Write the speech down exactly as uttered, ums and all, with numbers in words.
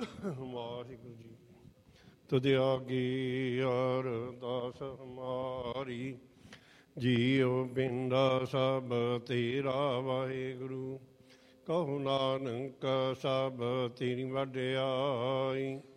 ਵਾਹਿਗੁਰੂ ਜੀ। ਤੁਧ ਆਗੀ ਅਰਦਾਸ ਹਮਾਰੀ, ਜੀਉ ਬਿੰਦਾ ਸਭ ਤੇਰਾ ਵਾਹਿਗੁਰੂ। ਕਹੋ ਨਾਨਕ ਸਭ ਤੇਰੀ ਵਡਿਆਈ,